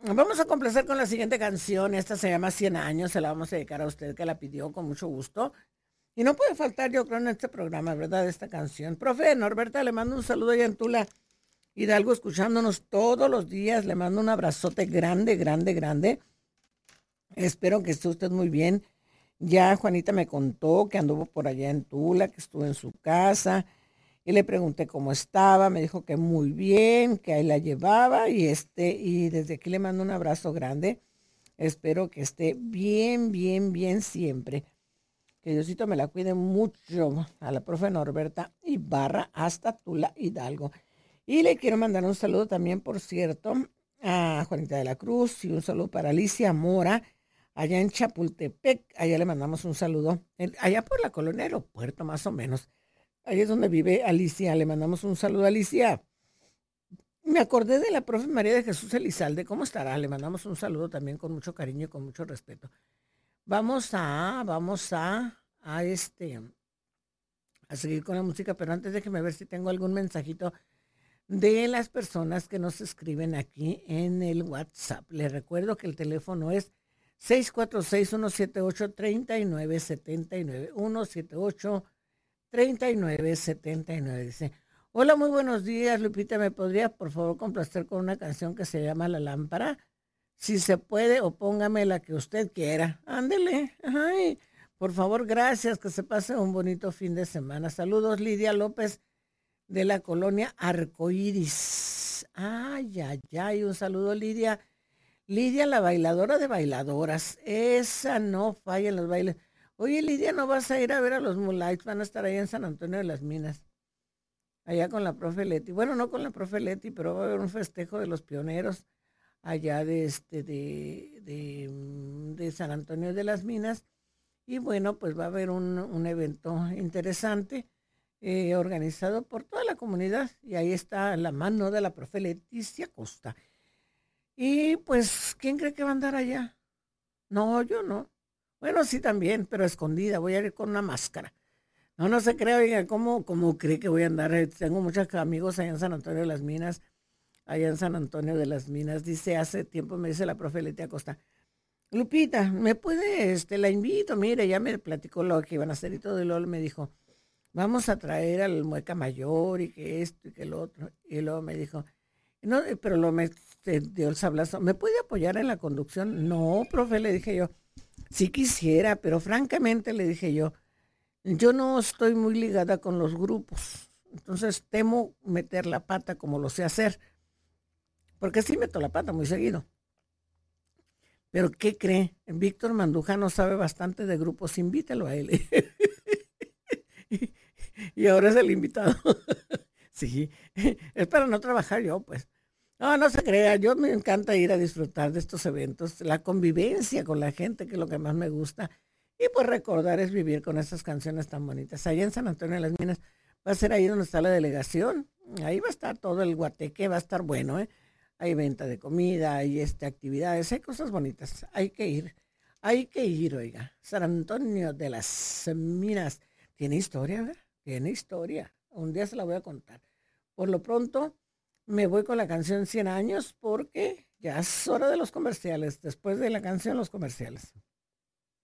Vamos a complacer con la siguiente canción. Esta se llama 100 años. Se la vamos a dedicar a usted que la pidió con mucho gusto. Y no puede faltar, yo creo, en este programa, ¿verdad? Esta canción. Profe Norberta, le mando un saludo allá en Tula Hidalgo, escuchándonos todos los días. Le mando un abrazote grande, grande, grande. Espero que esté usted muy bien. Ya Juanita me contó que anduvo por allá en Tula, que estuvo en su casa. Y le pregunté cómo estaba, me dijo que muy bien, que ahí la llevaba y desde aquí le mando un abrazo grande. Espero que esté bien, bien, bien siempre. Que Diosito me la cuide mucho a la profe Norberta Ibarra hasta Tula Hidalgo. Y le quiero mandar un saludo también, por cierto, a Juanita de la Cruz y un saludo para Alicia Mora, allá en Chapultepec. Allá le mandamos un saludo, allá por la colonia Aeropuerto, más o menos. Ahí es donde vive Alicia. Le mandamos un saludo a Alicia. Me acordé de la profe María de Jesús Elizalde. ¿Cómo estará? Le mandamos un saludo también con mucho cariño y con mucho respeto. Vamos a seguir con la música, pero antes déjeme ver si tengo algún mensajito de las personas que nos escriben aquí en el WhatsApp. Les recuerdo que el teléfono es 646-178-3979. 178-3979. Dice, hola, muy buenos días, Lupita. ¿Me podría, por favor, complacer con una canción que se llama La Lámpara? Si se puede, o póngame la que usted quiera. Ándele. Ay, por favor, gracias. Que se pase un bonito fin de semana. Saludos, Lidia López de la colonia Arcoíris. Ay, ay, ay. Un saludo, Lidia. Lidia, la bailadora de bailadoras. Esa no falla en los bailes. Oye, Lidia, ¿no vas a ir a ver a los Moonlights? Van a estar allá en San Antonio de las Minas. Allá con la profe Leti. Bueno, no con la profe Leti, pero va a haber un festejo de los pioneros allá de San Antonio de las Minas. Y bueno, pues va a haber un evento interesante organizado por toda la comunidad. Y ahí está la mano de la profe Leticia Costa. Y pues, ¿quién cree que va a andar allá? No, yo no. Bueno, sí también, pero escondida. Voy a ir con una máscara. No, no se crea, oiga, ¿cómo cree que voy a andar? Tengo muchos amigos allá en San Antonio de las Minas, allá en San Antonio de las Minas. Dice, hace tiempo me dice la profe Leti Acosta, Lupita, ¿me puede, la invito? Mire, ya me platicó lo que iban a hacer y todo, y luego me dijo, vamos a traer al Mueca Mayor y que esto y que lo otro. Y luego me dijo, no, pero lo me dio el sablazo, ¿me puede apoyar en la conducción? No, profe, le dije yo, sí quisiera, pero francamente le dije yo no estoy muy ligada con los grupos, entonces temo meter la pata como lo sé hacer, porque sí meto la pata muy seguido. Pero ¿qué cree? Víctor Mandujano sabe bastante de grupos, invítelo a él. Y ahora es el invitado. Sí, es para no trabajar yo, pues. No, no se crea, yo me encanta ir a disfrutar de estos eventos, la convivencia con la gente, que es lo que más me gusta. Y pues recordar es vivir con esas canciones tan bonitas. Allá en San Antonio de las Minas va a ser ahí donde está la delegación. Ahí va a estar todo el guateque, va a estar bueno, ¿eh? Hay venta de comida, hay actividades, hay cosas bonitas. Hay que ir, oiga. San Antonio de las Minas. Tiene historia, ¿verdad? Tiene historia. Un día se la voy a contar. Por lo pronto, me voy con la canción 100 años porque ya es hora de los comerciales. Después de la canción, los comerciales.